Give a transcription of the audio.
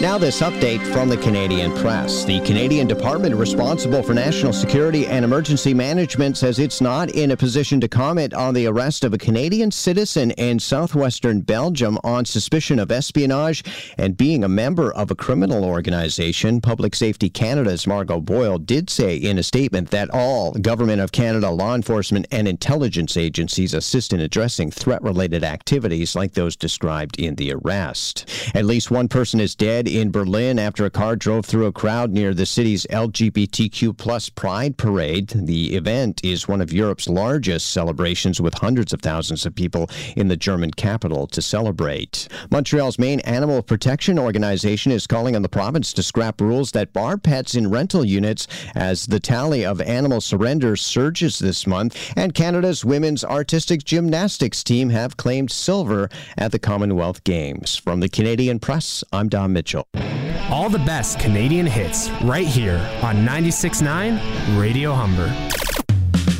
Now this update from the Canadian Press. The Canadian Department responsible for national security and emergency management says it's not in a position to comment on the arrest of a Canadian citizen in southwestern Belgium on suspicion of espionage and being a member of a criminal organization. Public Safety Canada's Margot Boyle did say in a statement that all Government of Canada law enforcement and intelligence agencies assist in addressing threat-related activities like those described in the arrest. At least one person is dead in Berlin after a car drove through a crowd near the city's LGBTQ+ Pride Parade. The event is one of Europe's largest celebrations, with hundreds of thousands of people in the German capital to celebrate. Montreal's main animal protection organization is calling on the province to scrap rules that bar pets in rental units as the tally of animal surrenders surges this month. And Canada's women's artistic gymnastics team have claimed silver at the Commonwealth Games. From the Canadian Press, I'm Don Mitchell. All the best Canadian hits right here on 96.9 Radio Humber.